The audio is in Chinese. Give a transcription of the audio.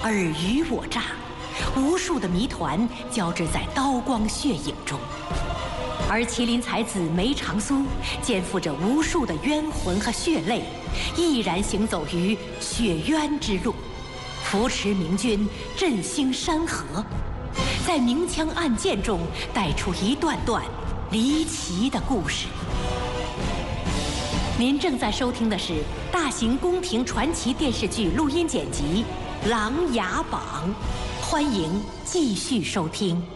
尔虞我诈，无数的谜团交织在刀光血影中。而麒麟才子梅长苏肩负着无数的冤魂和血泪，毅然行走于雪渊之路，扶持明军，振兴山河，在明枪暗箭中带出一段段离奇的故事。您正在收听的是大型宫廷传奇电视剧录音剪辑《琅琊榜》，欢迎继续收听。